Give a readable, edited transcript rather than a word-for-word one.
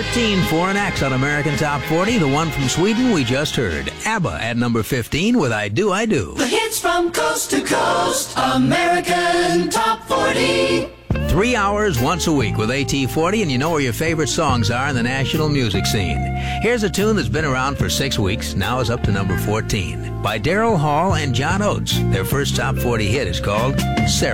13 for an X on American Top 40. The one from Sweden we just heard. ABBA at number 15 with I Do, I Do. The hits from coast to coast, American Top 40. 3 hours once a week with AT40, and you know where your favorite songs are in the national music scene. Here's a tune that's been around for 6 weeks, now is up to number 14, by Daryl Hall and John Oates. Their first top 40 hit is called Sarah.